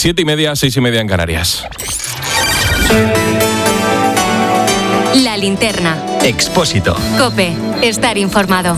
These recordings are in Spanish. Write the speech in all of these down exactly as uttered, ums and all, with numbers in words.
Siete y media, seis y media en Canarias. La linterna. Expósito. COPE. Estar informado.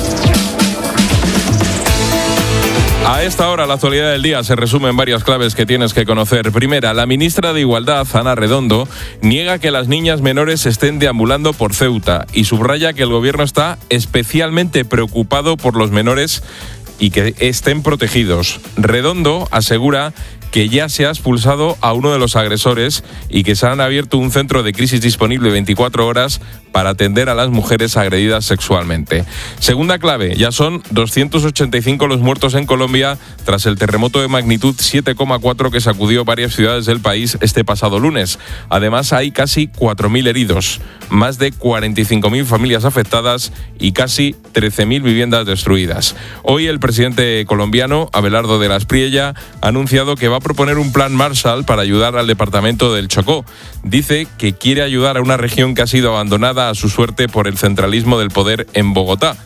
A esta hora, la actualidad del día se resume en varias claves que tienes que conocer. Primera, la ministra de Igualdad, Ana Redondo, niega que las niñas menores estén deambulando por Ceuta y subraya que el gobierno está especialmente preocupado por los menores y que estén protegidos. Redondo asegura que ya se ha expulsado a uno de los agresores y que se han abierto un centro de crisis disponible veinticuatro horas para atender a las mujeres agredidas sexualmente. Segunda clave, ya son doscientos ochenta y cinco los muertos en Colombia tras el terremoto de magnitud siete coma cuatro que sacudió varias ciudades del país este pasado lunes. Además, hay casi cuatro mil heridos, más de cuarenta y cinco mil familias afectadas y casi trece mil viviendas destruidas. Hoy el presidente colombiano, Abelardo de la Espriella, ha anunciado que va a proponer un plan Marshall para ayudar al departamento del Chocó. Dice que quiere ayudar a una región que ha sido abandonada a su suerte por el centralismo del poder en Bogotá.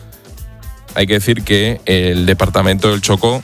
Hay que decir que el departamento del Chocó,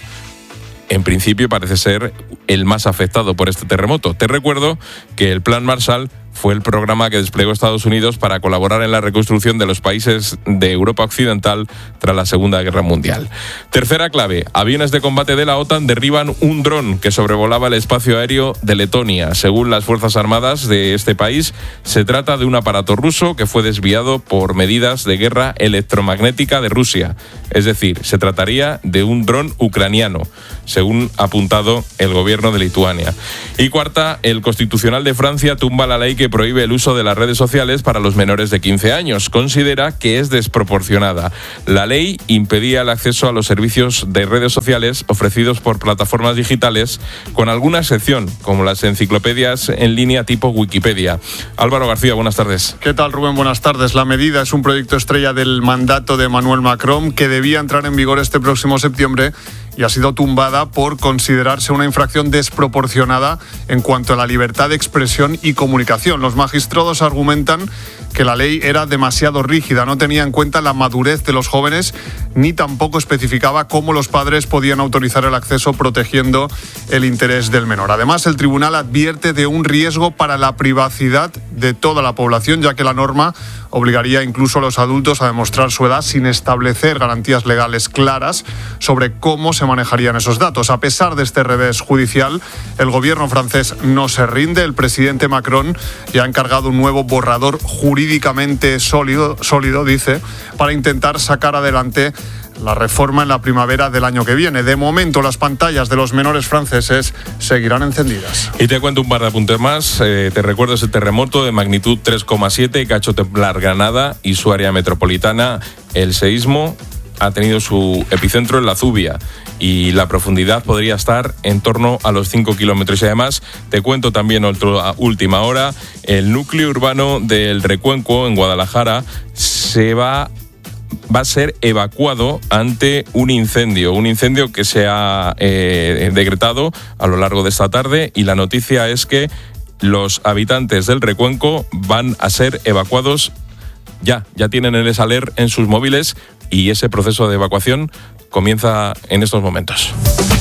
en principio, parece ser el más afectado por este terremoto. Te recuerdo que el plan Marshall fue el programa que desplegó Estados Unidos para colaborar en la reconstrucción de los países de Europa Occidental tras la Segunda Guerra Mundial. Tercera clave, aviones de combate de la OTAN derriban un dron que sobrevolaba el espacio aéreo de Letonia. Según las Fuerzas Armadas de este país, se trata de un aparato ruso que fue desviado por medidas de guerra electromagnética de Rusia. Es decir, se trataría de un dron ucraniano, según ha apuntado el gobierno de Lituania. Y cuarta, el Constitucional de Francia tumba la ley que prohíbe el uso de las redes sociales para los menores de quince años. Considera que es desproporcionada. La ley impedía el acceso a los servicios de redes sociales ofrecidos por plataformas digitales, con alguna excepción, como las enciclopedias en línea tipo Wikipedia. Álvaro García, buenas tardes. ¿Qué tal, Rubén? Buenas tardes. La medida es un proyecto estrella del mandato de Emmanuel Macron que debía entrar en vigor este próximo septiembre y ha sido tumbada por considerarse una infracción desproporcionada en cuanto a la libertad de expresión y comunicación. Los magistrados argumentan que la ley era demasiado rígida, no tenía en cuenta la madurez de los jóvenes ni tampoco especificaba cómo los padres podían autorizar el acceso protegiendo el interés del menor. Además, el tribunal advierte de un riesgo para la privacidad de toda la población, ya que la norma obligaría incluso a los adultos a demostrar su edad sin establecer garantías legales claras sobre cómo se manejarían esos datos. A pesar de este revés judicial, el gobierno francés no se rinde. El presidente Macron ya ha encargado un nuevo borrador jurídicamente sólido, sólido, dice, para intentar sacar adelante la reforma en la primavera del año que viene. De momento, las pantallas de los menores franceses seguirán encendidas. Y te cuento un par de apuntes más. Eh, te recuerdo ese terremoto de magnitud tres coma siete que ha hecho temblar Granada y su área metropolitana. El seísmo ha tenido su epicentro en la Zubia y la profundidad podría estar en torno a los cinco kilómetros. Y además, te cuento también otra última hora, el núcleo urbano del Recuenco, en Guadalajara, se va va a ser evacuado ante un incendio, un incendio que se ha eh, decretado a lo largo de esta tarde, y la noticia es que los habitantes del Recuenco van a ser evacuados ya, ya tienen el Esaler en sus móviles y ese proceso de evacuación comienza en estos momentos.